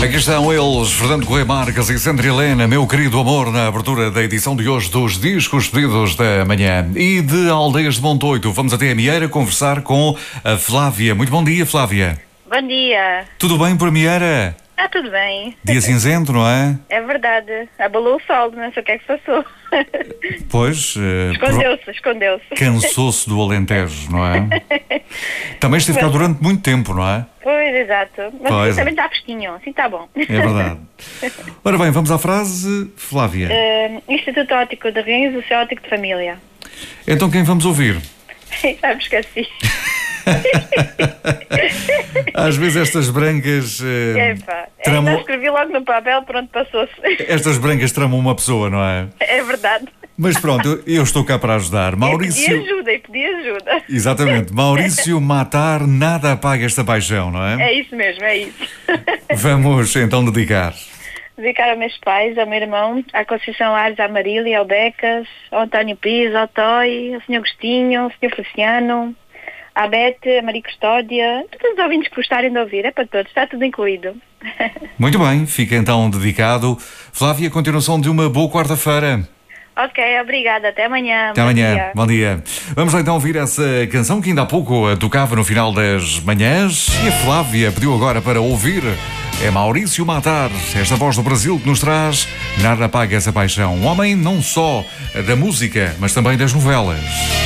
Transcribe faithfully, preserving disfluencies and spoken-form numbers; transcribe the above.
Aqui estão eles, Fernando Correia Marques e Sandra Helena, meu querido amor, na abertura da edição de hoje dos Discos Pedidos da Manhã. E de Aldeias de Montoito, vamos até a Mieira conversar com a Flávia. Muito bom dia, Flávia. Bom dia. Tudo bem por Mieira? Ah, tudo bem. Dia cinzento, não é? É verdade. Abalou o sol, não sei o que é que passou. Pois... Uh, escondeu-se, pro... escondeu-se. Cansou-se do Alentejo, não é? Também esteve cá durante muito tempo, não é? Pois, exato. Mas pois assim, também está fresquinho, assim está bom. É verdade. Ora bem, vamos à frase, Flávia. Uh, Instituto Óptico de Rins, o seu óptico de família. Então quem vamos ouvir? Já me esqueci. Às vezes estas brancas uh, Epa, tramam... ainda escrevi logo no papel, pronto, passou-se. Estas brancas tramam uma pessoa, não é? É verdade. Mas pronto, eu estou cá para ajudar. Maurício... E pedi ajuda, e pedi ajuda. Exatamente. Maurício Matar, nada apaga esta paixão, não é? É isso mesmo, é isso. Vamos então dedicar. Dedicar aos meus pais, ao meu irmão, à Conceição Ares, à Marília, ao Becas, ao António Pires, ao Toy, ao senhor Agostinho, ao senhor Feliciano, à Bete, à Maria Custódia, todos os ouvintes que gostarem de ouvir, é para todos, está tudo incluído. Muito bem, fica então dedicado. Flávia, continuação de uma boa quarta-feira. Ok, obrigada, até amanhã. Até amanhã, dia. Bom dia. Vamos lá então ouvir essa canção que ainda há pouco tocava no final das manhãs e a Flávia pediu agora para ouvir. É Maurício Matar, esta voz do Brasil que nos traz Nada Apaga Essa Paixão. Um homem não só da música, mas também das novelas.